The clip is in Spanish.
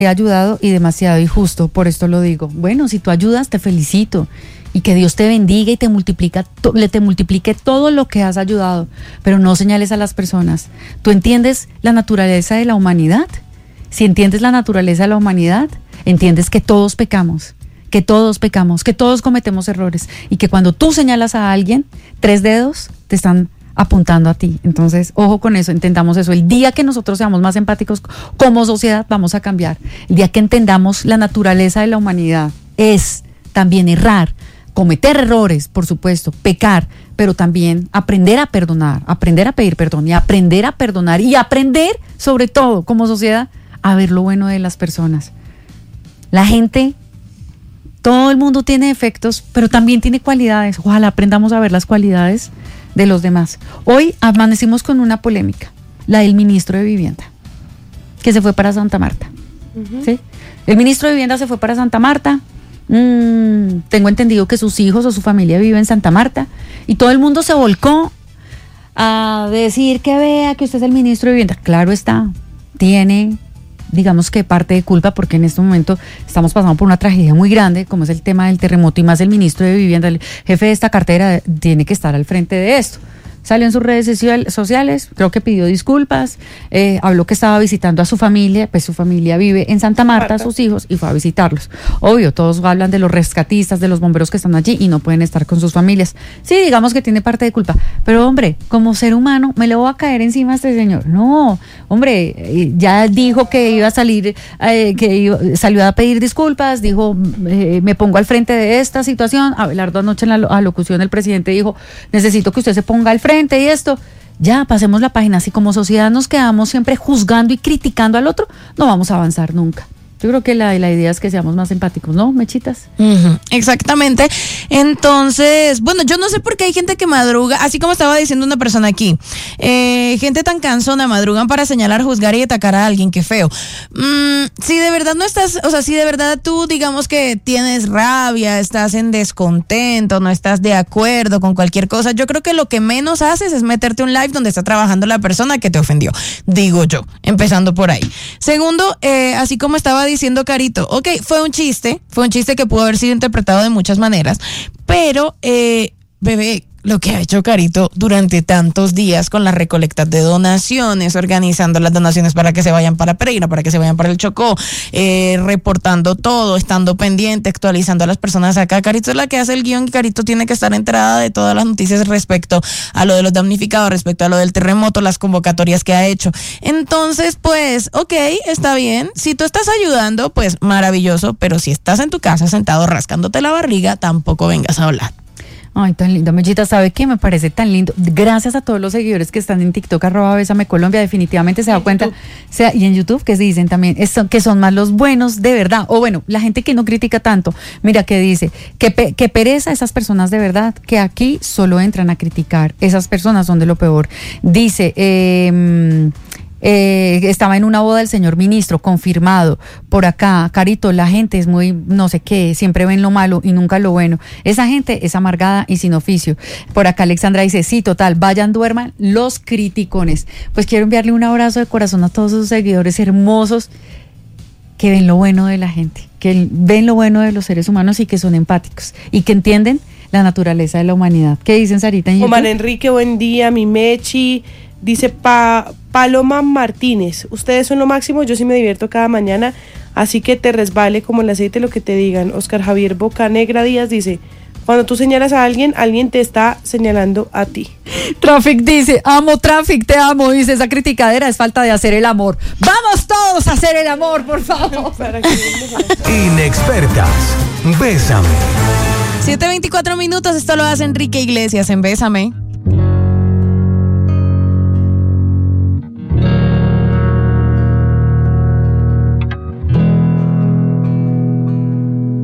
he ayudado y demasiado injusto, por esto lo digo. Bueno, si tú ayudas, te felicito. Y que Dios te bendiga y te multiplique todo lo que has ayudado. Pero no señales a las personas. ¿Tú entiendes la naturaleza de la humanidad? Si entiendes la naturaleza de la humanidad, entiendes que todos pecamos, que todos cometemos errores. Y que cuando tú señalas a alguien, 3 dedos te están apuntando a ti. Entonces, ojo con eso, entendamos eso. El día que nosotros seamos más empáticos como sociedad, vamos a cambiar. El día que entendamos la naturaleza de la humanidad es también errar, cometer errores, por supuesto, pecar, pero también aprender a perdonar, aprender a pedir perdón y aprender a perdonar y aprender, sobre todo, como sociedad, a ver lo bueno de las personas. La gente, todo el mundo tiene defectos, pero también tiene cualidades. Ojalá aprendamos a ver las cualidades de los demás. Hoy amanecimos con una polémica, la del ministro de Vivienda, que se fue para Santa Marta. Uh-huh. ¿Sí? El ministro de Vivienda se fue para Santa Marta. Tengo entendido que sus hijos o su familia vive en Santa Marta y todo el mundo se volcó a decir que vea que usted es el ministro de Vivienda. Claro está, tiene, digamos que parte de culpa, porque en este momento estamos pasando por una tragedia muy grande, como es el tema del terremoto, y más el ministro de Vivienda, el jefe de esta cartera, tiene que estar al frente de esto. Salió en sus redes sociales, creo que pidió disculpas, habló que estaba visitando a su familia, pues su familia vive en Santa Marta, sus hijos, y fue a visitarlos. Obvio, todos hablan de los rescatistas, de los bomberos que están allí y no pueden estar con sus familias. Sí, digamos que tiene parte de culpa, pero hombre, como ser humano, ¿me le voy a caer encima a este señor? No, hombre, ya dijo que iba a salir, salió a pedir disculpas, dijo, me pongo al frente de esta situación. Abelardo anoche en la alocución, el presidente dijo, necesito que usted se ponga al frente y esto, ya pasemos la página. Si como sociedad nos quedamos siempre juzgando y criticando al otro, no vamos a avanzar nunca. Yo creo que la idea es que seamos más empáticos, ¿no, Mechitas? Uh-huh, exactamente. Entonces, bueno, yo no sé por qué hay gente que madruga, así como estaba diciendo una persona aquí, gente tan cansona, madrugan para señalar, juzgar y atacar a alguien, qué feo. Si de verdad no estás, o sea, si de verdad tú, digamos que tienes rabia, estás en descontento, no estás de acuerdo con cualquier cosa, yo creo que lo que menos haces es meterte un live donde está trabajando la persona que te ofendió, digo yo, empezando por ahí. Segundo, así como estaba diciendo Carito, ok, fue un chiste que pudo haber sido interpretado de muchas maneras, pero bebé, lo que ha hecho Carito durante tantos días con la recolecta de donaciones, organizando las donaciones para que se vayan para Pereira, para que se vayan para el Chocó, reportando todo, estando pendiente, actualizando a las personas acá. Carito es la que hace el guión y Carito tiene que estar enterada de todas las noticias respecto a lo de los damnificados, respecto a lo del terremoto, las convocatorias que ha hecho. Entonces, pues, ok, está bien. Si tú estás ayudando, pues maravilloso, pero si estás en tu casa sentado rascándote la barriga, tampoco vengas a hablar. Ay, tan lindo, Mechita, ¿sabe qué? Me parece tan lindo. Gracias a todos los seguidores que están en TikTok, @BésameColombia, definitivamente se da cuenta, y en YouTube, que se dicen también, que son más los buenos de verdad, o bueno, la gente que no critica tanto, mira que dice, que pereza esas personas de verdad, que aquí solo entran a criticar, esas personas son de lo peor. Dice, estaba en una boda del señor ministro, confirmado. Por acá, Carito, la gente es muy no sé qué, siempre ven lo malo y nunca lo bueno. Esa gente es amargada y sin oficio. Por acá Alexandra dice, sí, total, vayan, duerman los criticones. Pues quiero enviarle un abrazo de corazón a todos sus seguidores hermosos que ven lo bueno de la gente, que ven lo bueno de los seres humanos y que son empáticos y que entienden la naturaleza de la humanidad. ¿Qué dicen, Sarita? Omar Enrique, buen día, mi Mechi. Dice Paloma Martínez, ustedes son lo máximo, yo sí me divierto cada mañana, así que te resbale como el aceite lo que te digan. Oscar Javier Bocanegra Díaz dice, cuando tú señalas a alguien, alguien te está señalando a ti. Traffic dice, amo Traffic, te amo, dice, esa criticadera es falta de hacer el amor. Vamos todos a hacer el amor, por favor. Inexpertas, Bésame. 7:24 minutos, esto lo hace Enrique Iglesias en Bésame.